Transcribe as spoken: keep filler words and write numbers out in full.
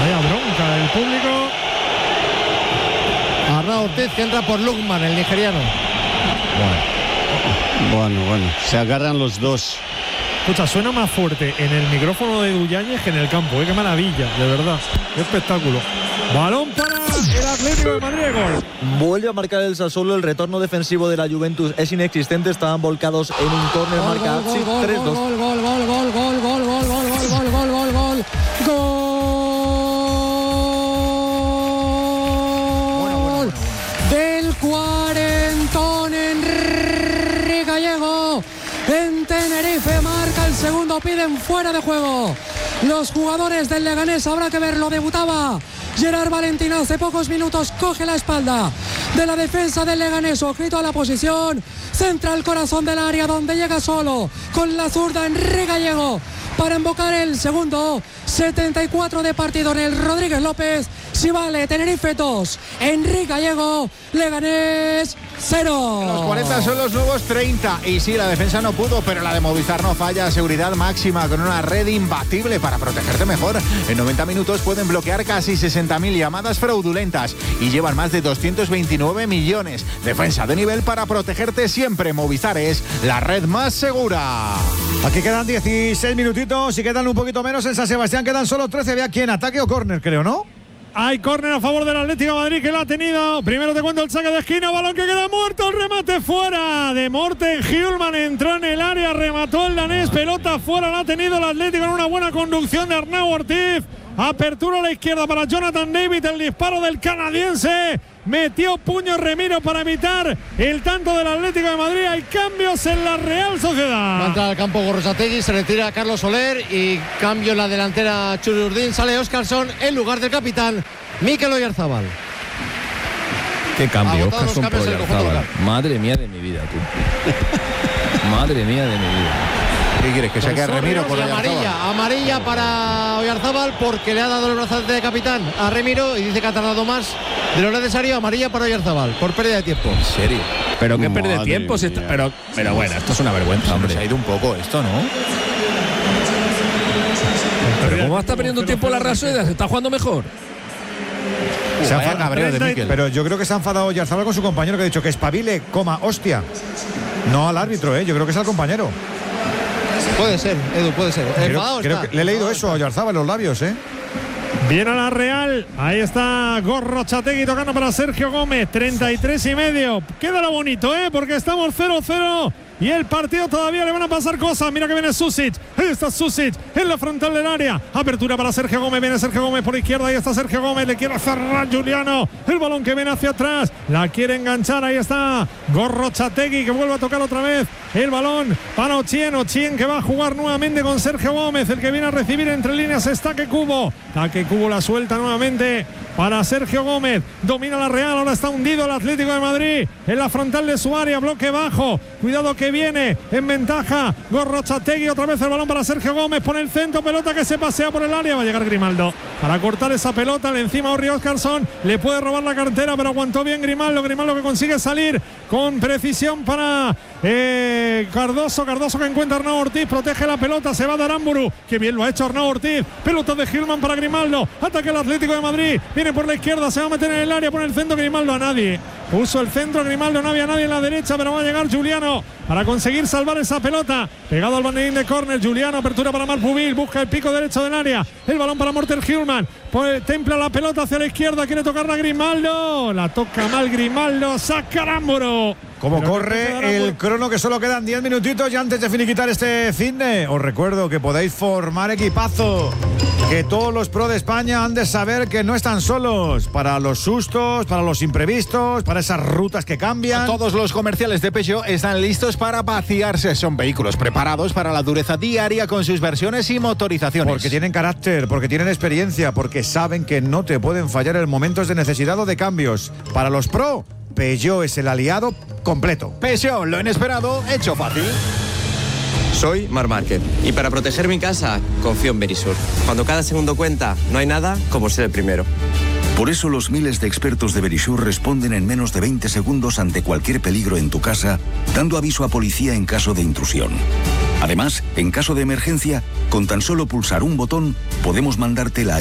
Vaya bronca del público. Arnau Ortiz, que entra por Lukman, el nigeriano. Bueno, bueno, bueno. Se agarran los dos. Escucha, suena más fuerte en el micrófono de Dullañez que en el campo, ¿eh? Qué maravilla, de verdad. Qué espectáculo. Balón para el Atlético de Madrid, gol. Vuelve a marcar el Sassuolo, el retorno defensivo de la Juventus es inexistente, estaban volcados en un córner, marca Atsi, tres dos. Gol, gol, gol, gol, gol, gol, gol, gol, gol, gol, gol, gol, gol, gol del cuarentón Enrique Gallego. En Tenerife marca el segundo, piden fuera de juego los jugadores del Leganés, habrá que verlo, debutaba Gerard Valentín hace pocos minutos, coge la espalda de la defensa del Leganés, ojito a la posición, centra el corazón del área donde llega solo con la zurda Enrique Gallego para invocar el segundo, setenta y cuatro de partido en el Rodríguez López. Si vale, Tenerife dos, Enrique Gallego, Leganés cero. Los cuarenta son los nuevos treinta. Y sí, la defensa no pudo, pero la de Movistar no falla. Seguridad máxima con una red imbatible para protegerte mejor. En noventa minutos pueden bloquear casi sesenta mil llamadas fraudulentas y llevan más de doscientos veintinueve millones. Defensa de nivel para protegerte siempre. Movistar es la red más segura. Aquí quedan dieciséis minutitos y quedan un poquito menos en San Sebastián. Quedan solo trece. Ve aquí en ataque o córner, creo, ¿no? Hay córner a favor del Atlético de Madrid, que lo ha tenido. Primero te cuento el saque de esquina, balón que queda muerto, el remate fuera de Morten Hjulman, entró en el área, remató el danés, pelota fuera, la ha tenido el Atlético en una buena conducción de Arnau Ortiz. Apertura a la izquierda para Jonathan David, el disparo del canadiense. Metió puño Remiro para evitar el tanto del Atlético de Madrid. Hay cambios en la Real Sociedad. Va a entrar al campo Gorrotxategi, se retira Carlos Soler y cambio en la delantera Churi Urdin. Sale Óscarson en lugar del capitán Mikel Oyarzabal. Qué cambio, Agotados los Óscarson por cambios en el conjunto Oyarzabal. Madre mía de mi vida, tú. Madre mía de mi vida. ¿Qué quieres? ¿Que saque a Remiro por y Oyarzabal? amarilla, amarilla para Oyarzabal porque le ha dado el brazalete de capitán a Remiro y dice que ha tardado más de lo necesario. Amarilla para Oyarzabal por pérdida de tiempo. ¿En serio? Pero qué Madre pérdida de tiempo. Si está, pero, pero bueno, esto es una vergüenza, hombre. Se ha ido un poco esto, ¿no? Pero ¿cómo está perdiendo tiempo la Real Sociedad? ¿Se está jugando mejor? Se ha Vaya enfadado, cabreo de Mikel. pero yo creo que se ha enfadado Oyarzabal con su compañero, que ha dicho que espabile, coma, hostia. No al árbitro, ¿eh? Yo creo que es al compañero. Puede ser, Edu, puede ser. Creo, Enfadado creo está. que le he leído Enfadado eso a Oyarzabal en los labios, ¿eh? Viene a la Real, ahí está Gorrotxategi tocando para Sergio Gómez, treinta y tres y medio. Quédalo bonito, ¿eh? Porque estamos cero cero y el partido todavía le van a pasar cosas. Mira que viene Susic, ahí está Susic en la frontal del área. Apertura para Sergio Gómez, viene Sergio Gómez por izquierda, ahí está Sergio Gómez, le quiere cerrar Juliano. El balón que viene hacia atrás, la quiere enganchar, ahí está Gorrotxategi que vuelve a tocar otra vez el balón para Ochien, Ochien que va a jugar nuevamente con Sergio Gómez, el que viene a recibir entre líneas es Taque Kubo. Taque Kubo la suelta nuevamente para Sergio Gómez, domina la Real, ahora está hundido el Atlético de Madrid en la frontal de su área, bloque bajo, cuidado que viene en ventaja Gorrotxategi, otra vez el balón para Sergio Gómez, pone el centro, pelota que se pasea por el área, va a llegar Grimaldo para cortar esa pelota, le encima Orri Óscarson, le puede robar la cartera, pero aguantó bien Grimaldo, Grimaldo que consigue salir con precisión para eh, Cardoso, Cardoso que encuentra a Arnau Ortiz, protege la pelota, se va de Aramburu, que bien lo ha hecho Arnau Ortiz, pelota de Hjulman para Grimaldo, ataque el Atlético de Madrid, viene por la izquierda, se va a meter en el área, pone el centro Grimaldo, a nadie, puso el centro Grimaldo, no había nadie en la derecha, pero va a llegar Juliano para conseguir salvar esa pelota, pegado al banderín de córner, Juliano, apertura para Marpubil, busca el pico derecho del área, el balón para Morten Hjulman, pues, templa la pelota hacia la izquierda, quiere tocarla Grimaldo, la toca mal Grimaldo, saca Aramburu. Como Pero corre el crono, que solo quedan diez minutitos y antes de finiquitar este finde, os recuerdo que podéis formar equipazo, que todos los pro de España han de saber que no están solos para los sustos, para los imprevistos, para esas rutas que cambian. Todos los comerciales de Peugeot están listos para vaciarse. Son vehículos preparados para la dureza diaria con sus versiones y motorizaciones. Porque tienen carácter, porque tienen experiencia, porque saben que no te pueden fallar en momentos de necesidad o de cambios. Para los pro, Peugeot es el aliado completo. Peugeot, lo inesperado, hecho fácil. Soy Marc Márquez y para proteger mi casa confío en Verisur. Cuando cada segundo cuenta, no hay nada como ser el primero. Por eso los miles de expertos de Verisur responden en menos de veinte segundos ante cualquier peligro en tu casa, dando aviso a policía en caso de intrusión. Además, en caso de emergencia, con tan solo pulsar un botón, podemos mandarte la